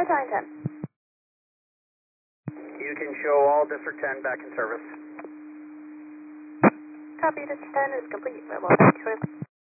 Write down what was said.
Battalion 10. You can show all District 10 back in service. Copy, District 10 is complete. We're low.